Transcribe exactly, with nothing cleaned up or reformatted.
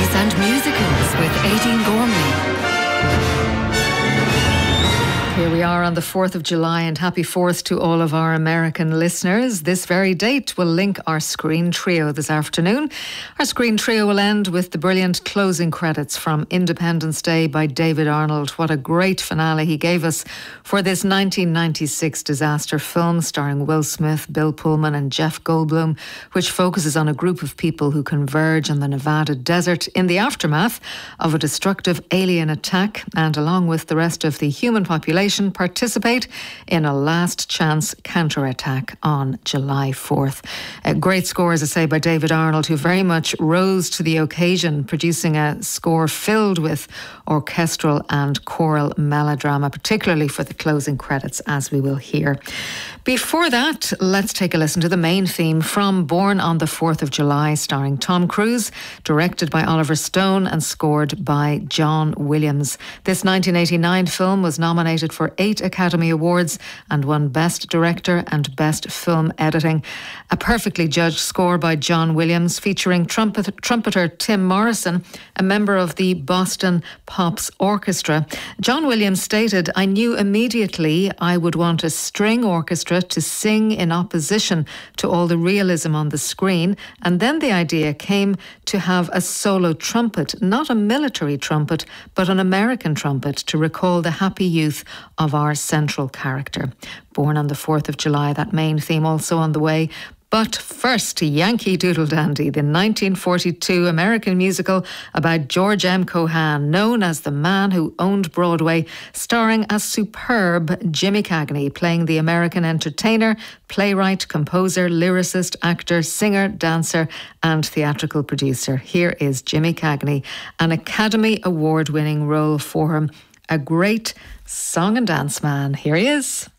Movies and Musicals with Aideen Gormley. Here we are on the fourth of July, and happy fourth to all of our American listeners. This very date will link our Screen Trio this afternoon. Our Screen Trio will end with the brilliant closing credits from Independence Day by David Arnold. What a great finale he gave us for this nineteen ninety-six disaster film starring Will Smith, Bill Pullman and Jeff Goldblum, which focuses on a group of people who converge in the Nevada desert in the aftermath of a destructive alien attack, and along with the rest of the human population, participate in a last chance counterattack on July fourth. A great score, as I say, by David Arnold, who very much rose to the occasion, producing a score filled with orchestral and choral melodrama, particularly for the closing credits, as we will hear. Before that, let's take a listen to the main theme from Born on the fourth of July, starring Tom Cruise, directed by Oliver Stone and scored by John Williams. This nineteen eighty-nine film was nominated for eight Academy Awards and won Best Director and Best Film Editing. A perfectly judged score by John Williams, featuring trumpet, trumpeter Tim Morrison, a member of the Boston Pops Orchestra. John Williams stated, "I knew immediately I would want a string orchestra to sing in opposition to all the realism on the screen, and then the idea came to have a solo trumpet, not a military trumpet, but an American trumpet, to recall the happy youth of our central character." Born on the fourth of July, that main theme also on the way. But first, Yankee Doodle Dandy, the nineteen forty-two American musical about George M. Cohan, known as the man who owned Broadway, starring a superb Jimmy Cagney, playing the American entertainer, playwright, composer, lyricist, actor, singer, dancer and theatrical producer. Here is Jimmy Cagney, an Academy Award-winning role for him. A great song and dance man. Here he is.